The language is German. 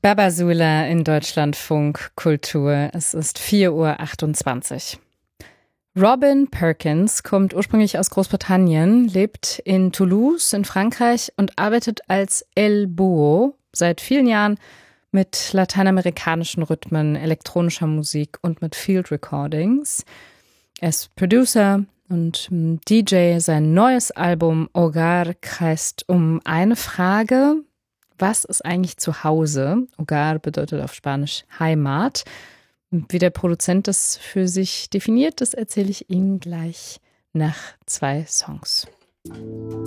Babasula in Deutschlandfunk Kultur. Es ist 4:28 Uhr. Robin Perkins kommt ursprünglich aus Großbritannien, lebt in Toulouse in Frankreich und arbeitet als El Búho seit vielen Jahren mit lateinamerikanischen Rhythmen, elektronischer Musik und mit Field Recordings. Er ist Producer und DJ. Sein neues Album Hogar kreist um eine Frage: Was ist eigentlich zu Hause? Hogar bedeutet auf Spanisch Heimat. Wie der Produzent das für sich definiert, das erzähle ich Ihnen gleich nach 2 Songs.